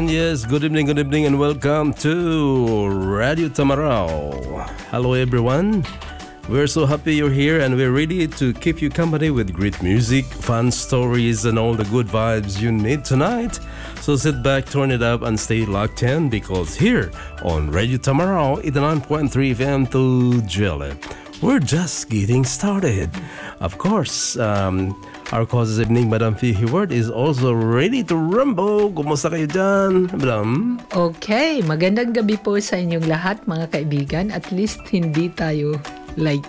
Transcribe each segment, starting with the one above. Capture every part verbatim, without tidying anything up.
And yes, good evening, good evening, and welcome to Radio Tamarao. Hello, everyone. We're so happy you're here, and we're ready to keep you company with great music, fun stories, and all the good vibes you need tonight. So sit back, turn it up, and stay locked in, because here on Radio Tamarao, eighty-nine point three F M to Jelly, we're just getting started. Of course, um, our cause this evening, Madam Fee Heward, is also ready to rumble. Kumusta kayo dyan, Madam? Okay, magandang gabi po sa inyong lahat, mga kaibigan. At least hindi tayo late.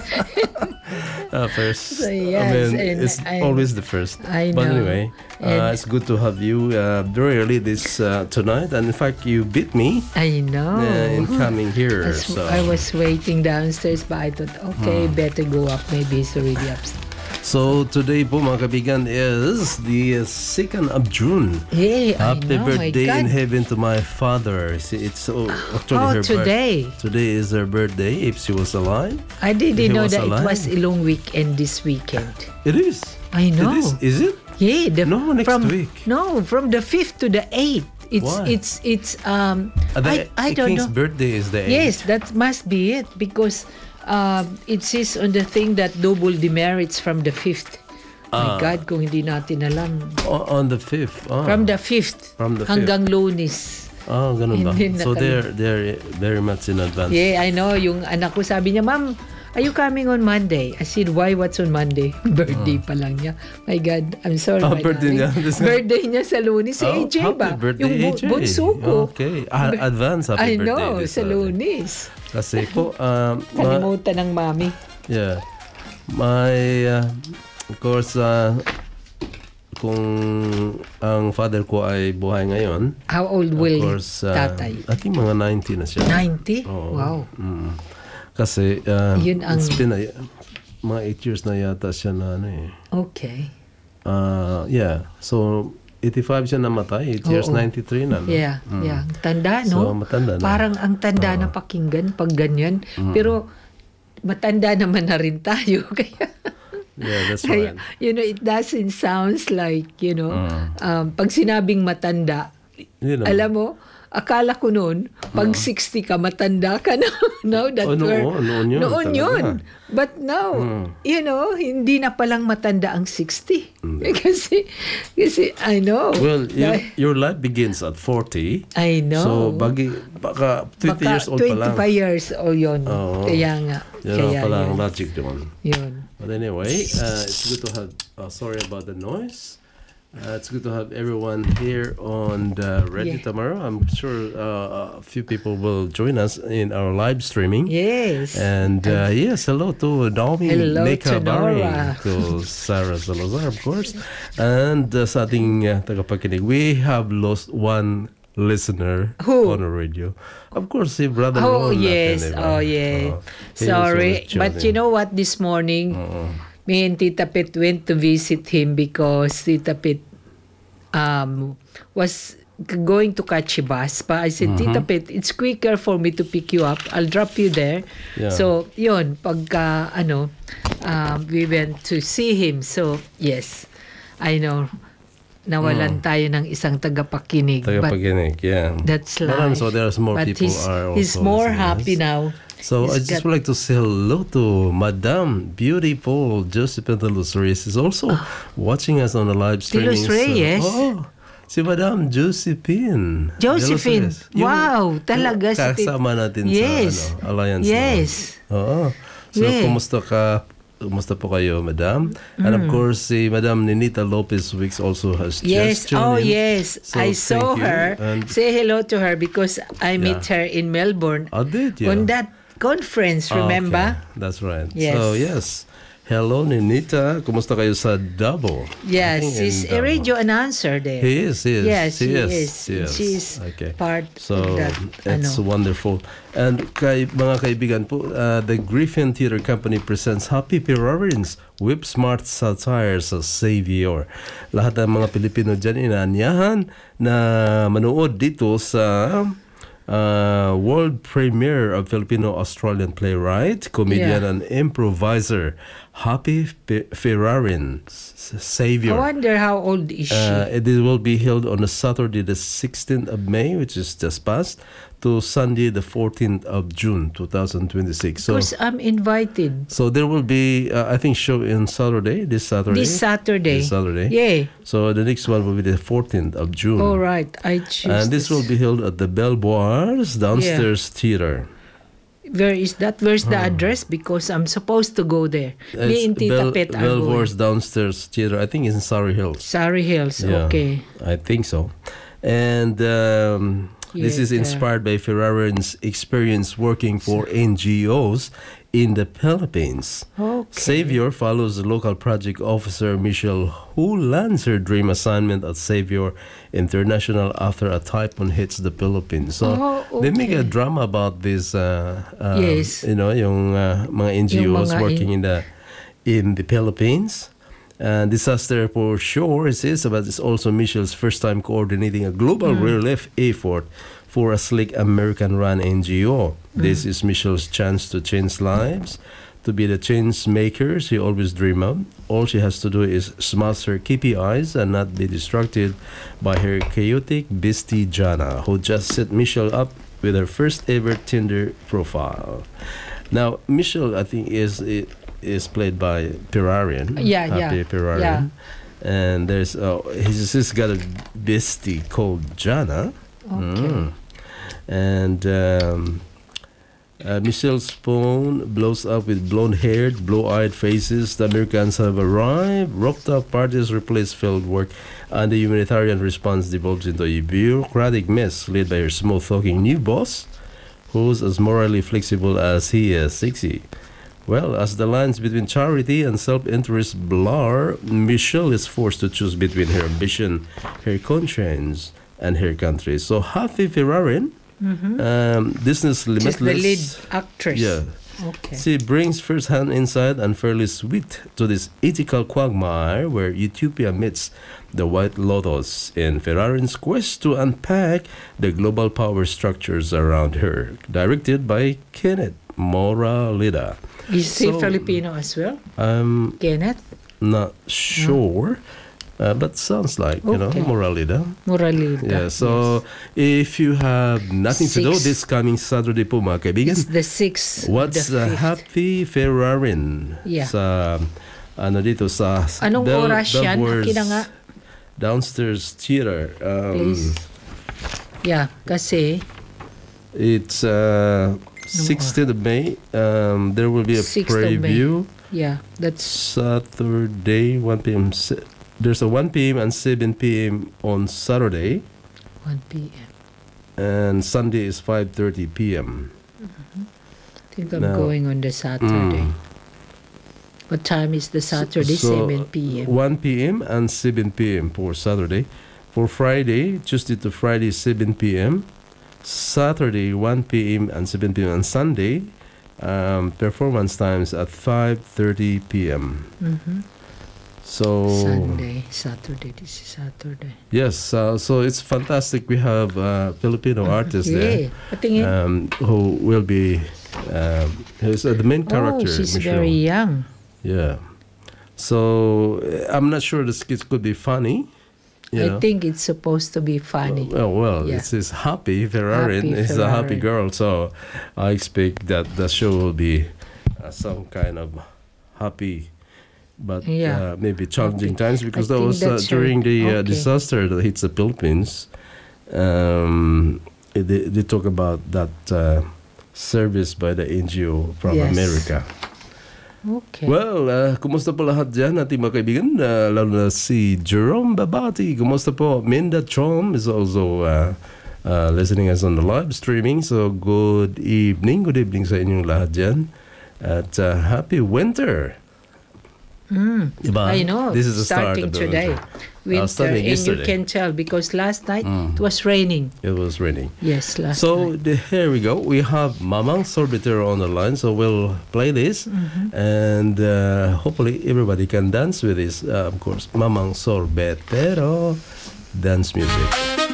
uh, first, So, yes, I mean, and it's I'm- always the first. I But know. anyway, uh, And- it's good to have you uh, very early this uh, tonight. And in fact, you beat me I know. uh, in coming here. As- So. I was waiting downstairs, but I thought, okay, Hmm. better go up. Maybe it's already upstairs. So today po mga kaibigan is the second of June. Hey, Happy I know, birthday my in God. heaven to my father. See, it's oh, actually Oh, her birth- today. Today is her birthday if she was alive. I He didn't know was that alive. it was a long weekend this weekend. It is. I know. It is. Is it? Yeah, the, No, next from, week. No, from the fifth to the eighth. It's Why? it's it's um. Uh, the, I I the don't King's know. birthday is the Yes, eighth. that must be it, because um, it says on the thing that double demerits from the fifth. My Ah. God, kung hindi natin alam. O- on the fifth. Ah. From the fifth From the hanggang Lunes. Oh, ganun ba? Hindi So nakal- they're they're very much in advance. Yeah, I know. Yung anak ko sabi niya, Ma'am, are you coming on Monday? I said, why? What's on Monday? Birthday pa lang niya. My God, I'm sorry. Oh, my birthday darling. niya. Birthday niya sa Lunes. Si Oh, A J happy ba? birthday, Yung bu- A J. bunso ko. Okay. Ah, advance I happy birthday. know, this sa Saturday. Lunes. Kasi po, um, ma- Kalimutan ng mami. yeah. My, uh, of course, uh, kung ang father ko ay buhay ngayon, How old of will course, uh, tatay? I think mga ninety na siya. ninety? Oo. Wow. Mm. Kasi, uh, Yun ang- it's been a, mga eight years na yata siya na ano eh. Okay. Uh, yeah. So, eighty-five siya namatay. eight years, Oo. ninety-three na. No? Yeah, Mm. yeah. Tanda, So, no? matanda na. Parang ang tanda na pakinggan pag ganyan. Pero matanda naman na rin tayo. Kaya, Yeah, that's kaya, right. you know, it doesn't sounds like, you know, Mm. um, pag sinabing matanda, Yun naman. alam mo, akala ko noon, pag sixty ka, matanda ka na. Now that Oh, we're- noon, noon yun, Noon talaga. yun. But now, Mm. you know, hindi na palang matanda ang sixty. Hindi. kasi, kasi, I know. Well, you, Dahil- your life begins at forty. I know. So, bagi, baka twenty Baka years old pa lang. twenty-five years old yun. Oo. Kaya nga. Yan kaya ang palang yun. logic doon. Yun. But anyway, uh, it's good to have, uh, sorry about the noise. Uh, it's good to have everyone here on the Radio Yeah. Tamara. I'm sure uh, a few people will join us in our live streaming. Yes. And uh, yes, hello to Naomi Hello Nika to Bari, Nora. to Sarah Salazar, of course. And uh, sa ating uh, tagapakinig, we have lost one listener Who? on the radio. Of course, si Brother Oh, Ron yes. natin, di ba? Oh, yeah. Oo. He Sorry. was But you know what? This morning, Oo. me and Tita Pet went to visit him because Tita Pet um, was g- going to catch a bus. But I said, Tita Pet, it's quicker for me to pick you up. I'll drop you there. Yeah. So, yun. Pagka, ano, um, we went to see him. So, yes. I know. Nawalan tayo ng isang tagapakinig. But Tagapakinig, yeah. that's But life. I'm so there's more But people he's, are he's also more listening. happy now. So I He's just got- would like to say hello to Madame Beautiful Josephine de Los Reyes is also watching us on the live De streaming. Los Reyes? oh, si Madame Josephine. de Los Josephine. Reyes. Yung- Wow, talaga yung si Tit- kasama natin Yes. sa ano, Alliance. Yes. naman. Oo. So Yeah. kumusta ka? Kumusta po kayo, Madam? And of course, si Madam Ninita Lopez Wicks also has Yes. just tuned Oh, in. yes. So, I thank saw you. her. And- Say hello to her because I met Yeah. her in Melbourne Oh, did you? on that conference, Ah, remember? okay. That's right. Yes. So, yes. Hello, Ninita. Kumusta kayo sa Davao? I Yes, think in she's a Davao. radio announcer there. He is, he is. Yes, he she is. is. Yes. She's okay. part So, of that. it's ano. wonderful. And kay mga kaibigan po, uh, the Griffin Theatre Company presents Happy Pirarins with smart satire sa Savior. Lahat ng mga Pilipino dyan inaanyahan na manood dito sa uh, world premiere of Filipino-Australian playwright, comedian, Yeah. and improviser Happy Fe- Ferrarin, S- Savior. I wonder how old is she? Uh, it will be held on a Saturday, the sixteenth of May, which is just past, to Sunday, the fourteenth of June, twenty twenty-six. So, Because I'm invited. so there will be, uh, I think, show in Saturday, this Saturday. This Saturday. This Saturday. Yeah. So the next one will be the fourteenth of June. All right. I choose. And this will be held at the Belvoirs Downstairs Theater. Where is that? Where's the address? Because I'm supposed to go there. Me and Tita Bel- Pet are going. Belvoirs Downstairs Theater. I think it's in Surrey Hills. Surrey Hills. Yeah, Okay. I think so. And um, this Yes, is inspired by Ferrarin's experience working for N G Os in the Philippines. Okay. Savior follows the local project officer Michelle, who lands her dream assignment at Savior International after a typhoon hits the Philippines. So Oh, they make a okay. drama about this. Uh, um, Yes. You know, yung uh, mga N G Os Yung mga working in- in the in the Philippines. Uh, disaster for sure, it is, but it's also Michelle's first time coordinating a global Mm. relief effort for a slick American-run N G O. Mm. This is Michelle's chance to change lives, to be the change maker she always dreamed of. All she has to do is smash her K P Is and not be distracted by her chaotic bestie Jana, who just set Michelle up with her first ever Tinder profile. Now, Michelle, I think, is is played by Ferrarin. Yeah, Happy yeah, Ferrarin. yeah. And there's uh, he's just got a bestie called Jana. Okay. Mm. And um, uh, Michelle's phone blows up with blonde-haired, blue-eyed faces. The Americans have arrived. Roped-up parties replace field work, and the humanitarian response devolves into a bureaucratic mess led by her smooth-talking new boss, who's as morally flexible as he is sexy. Well, as the lines between charity and self-interest blur, Michelle is forced to choose between her ambition, her conscience, and her country. So, Happy Ferrarin, um, Disney's She's the lead Limitless. actress. Yeah. Okay. She brings first-hand insight and fairly sweet to this ethical quagmire where Utopia meets the White Lotus in Ferrarin's quest to unpack the global power structures around her. Directed by Kenneth Moraleda. Is he So- Filipino as well? I'm Kenneth? not sure, uh, but sounds like, you know, Okay. Moraleda. Moralida. Yeah, so if you have nothing to do Six. this coming Saturday po mga kaibigan, It's the sixth. what's the the fifth. Happy Ferrarin Yeah. sa ano dito sa Anong Bel- oras yan? Belvoirs Akin na nga. Downstairs Theater. Um, Please. Yeah, kasi It's uh, sixteenth of May. Um, there will be a sixth of May. preview. yeah, that's Saturday, one p.m. Se- There's a one p.m. and seven p.m. on Saturday, one p.m. and Sunday is five thirty p.m. I think I'm Now- going on the Saturday. Mm. What time is the Saturday? So, seven p.m. one p.m. and seven p.m. for Saturday. For Friday, Tuesday to Friday, seven p.m. Saturday, one p.m. and seven p.m. And Sunday, um, performance times at five thirty p.m. Mhm. So Sunday, Saturday. This is Saturday. yes, uh, so it's fantastic. We have uh, Filipino artists Yeah. there Patingin. um, who will be um, who's, uh, the main character. oh, she's Michelle. very young. Yeah. So uh, I'm not sure the skits could be funny. You I know? think it's supposed to be funny. Well, well, Yeah. it's his happy Ferrarin. Happy It's a happy Ferrarin. girl, so I expect that the show will be uh, some kind of happy, but Yeah. uh, maybe challenging Happy. times because I that think was uh, that's her- during the uh, okay. disaster that hits the Philippines. Um, they, they talk about that uh, service by the N G O from Yes. America. Okay. Well, uh, kumusta po lahat dyan ating mga kaibigan? Uh, lalo na si Jerome Babati. Kumusta po? Minda Chom is also uh, uh, listening us on the live streaming. So, good evening. Good evening sa inyong lahat dyan. At uh, happy winter. Mm. Diba? I know. This is the start starting of the today. winter. Winter, Uh, starting and yesterday. you can tell because last night Mm. it was raining. It was raining. Yes, last So, night. the, here we go. We have Mamang Sorbitero on the line. So, we'll play this. Mm-hmm. And uh, hopefully everybody can dance with this. Uh, of course, Mamang Sorbetero dance music.